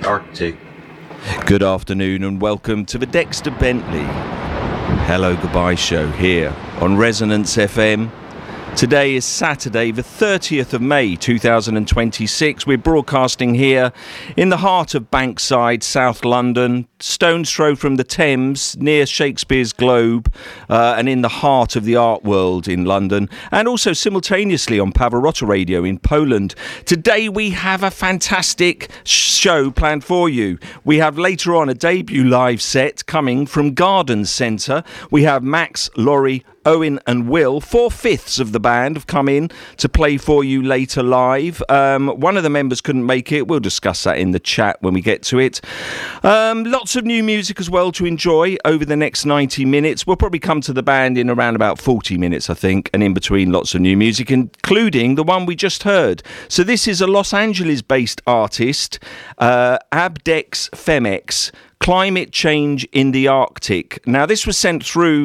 Arctic. Good afternoon and welcome to the Dexter Bentley Hello Goodbye show here on Resonance FM. Today is Saturday, the 30th of May 2026. We're broadcasting here in the heart of Bankside, South London, stone's throw from the Thames, near Shakespeare's Globe, and in the heart of the art world in London, and also simultaneously on Pavarotti Radio in Poland. Today we have a fantastic show planned for you. We have later on a debut live set coming from Garden Centre. We have Max, Laurie, Owen and Will, 4/5 of the band, have come in to play for you later live. One of the members couldn't make it. We'll discuss that in the chat when we get to it. Lots of new music as well to enjoy over the next 90 minutes. We'll probably come to the band in around about 40 minutes, I think, and in between lots of new music, including the one we just heard. So this is a Los Angeles-based artist, Abdex Femex, Climate Change in the Arctic. Now, this was sent through